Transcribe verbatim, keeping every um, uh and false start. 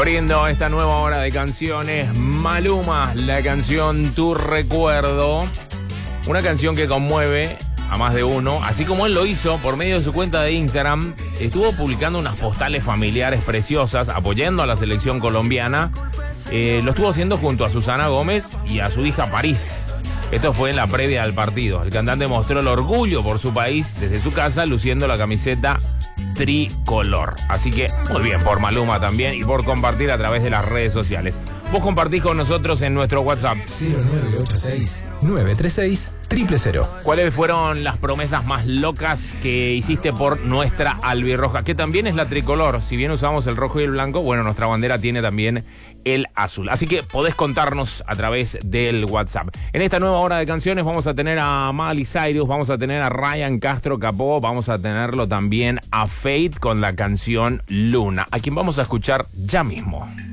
Abriendo esta nueva hora de canciones, Maluma, la canción Tu Recuerdo. Una canción que conmueve a más de uno, así como él lo hizo por medio de su cuenta de Instagram. Estuvo publicando unas postales familiares preciosas, apoyando a la selección colombiana. Eh, lo estuvo haciendo junto a Susana Gómez y a su hija París. Esto fue en la previa del partido. El cantante mostró el orgullo por su país desde su casa, luciendo la camiseta tricolor. Así que muy bien por Maluma también y por compartir a través de las redes sociales. Vos compartís con nosotros en nuestro WhatsApp cero nueve ocho seis, nueve tres seis, cero cero cero. ¿Cuáles fueron las promesas más locas que hiciste por nuestra albirroja? Que también es la tricolor. Si bien usamos el rojo y el blanco, bueno, nuestra bandera tiene también el azul. Así que podés contarnos a través del WhatsApp. En esta nueva hora de canciones vamos a tener a Miley Cyrus, vamos a tener a Ryan Castro Capó, vamos a tenerlo también a Fate con la canción Luna, a quien vamos a escuchar ya mismo.